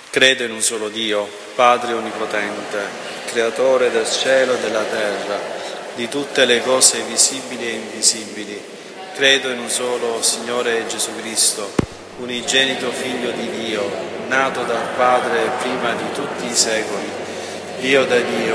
Credo in un solo Dio, Padre Onnipotente, Creatore del cielo e della terra, di tutte le cose visibili e invisibili. Credo in un solo Signore Gesù Cristo, unigenito Figlio di Dio, nato dal Padre prima di tutti i secoli, Dio da Dio,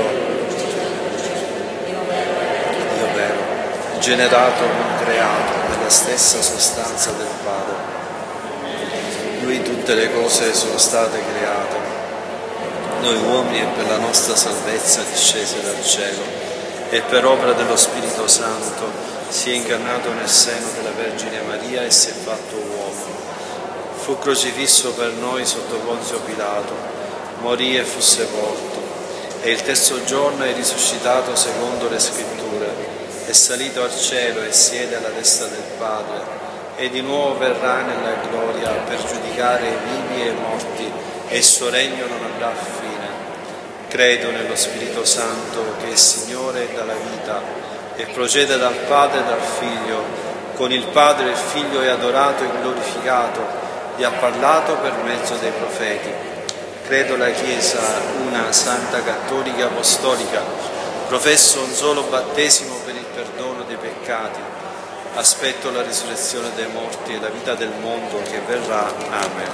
Dio vero, generato non creato, nella stessa sostanza del Padre. Lui tutte le cose sono state create, noi uomini e per la nostra salvezza discese dal cielo e per opera dello Spirito Santo si è incarnato nel seno della Vergine Maria e si è fatto uomo. Fu crocifisso per noi sotto Ponzio Pilato, morì e fu sepolto e il terzo giorno è risuscitato secondo le Scritture, è salito al cielo e siede alla destra del Padre e di nuovo verrà nella gloria per giudicare i vivi e i morti e il suo regno non avrà fine. Credo nello Spirito Santo che è Signore e dà la vita e procede dal Padre e dal Figlio. Con il Padre il Figlio è adorato e glorificato, gli ha parlato per mezzo dei profeti. Credo la Chiesa, una santa cattolica apostolica, professo un solo battesimo per il perdono dei peccati. Aspetto la risurrezione dei morti e la vita del mondo che verrà. Amen.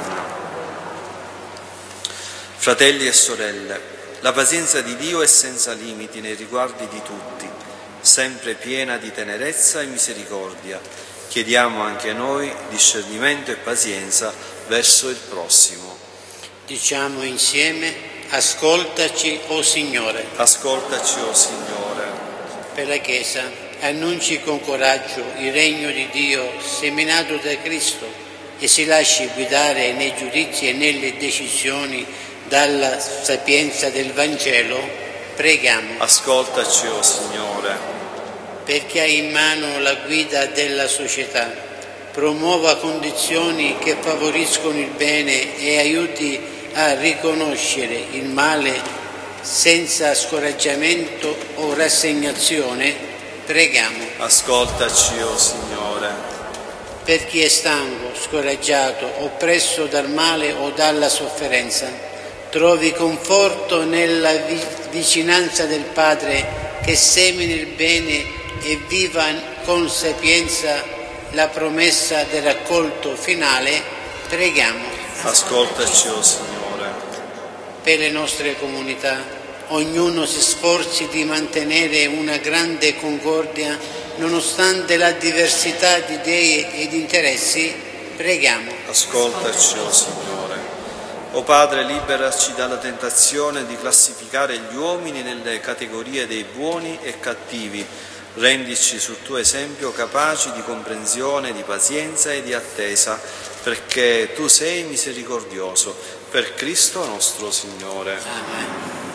Fratelli e sorelle, la pazienza di Dio è senza limiti nei riguardi di tutti, sempre piena di tenerezza e misericordia. Chiediamo anche noi discernimento e pazienza verso il prossimo. Diciamo insieme: ascoltaci, o Signore. Ascoltaci, o Signore. Per la Chiesa, annunci con coraggio il regno di Dio seminato da Cristo e si lasci guidare nei giudizi e nelle decisioni dalla sapienza del Vangelo. Preghiamo. Ascoltaci, o Signore. Perché hai in mano la guida della società, promuova condizioni che favoriscono il bene e aiuti a riconoscere il male senza scoraggiamento o rassegnazione. Preghiamo. Ascoltaci, o Signore. Per chi è stanco, scoraggiato, oppresso dal male o dalla sofferenza, trovi conforto nella vicinanza del Padre che semina il bene e viva con sapienza la promessa del raccolto finale. Preghiamo. Ascoltaci, o Signore. Per le nostre comunità, ognuno si sforzi di mantenere una grande concordia nonostante la diversità di idee ed interessi. Preghiamo. Ascoltaci, o Signore. O Padre, liberaci dalla tentazione di classificare gli uomini nelle categorie dei buoni e cattivi. Rendici sul tuo esempio capaci di comprensione, di pazienza e di attesa, perché tu sei misericordioso. Per Cristo nostro Signore. Amen.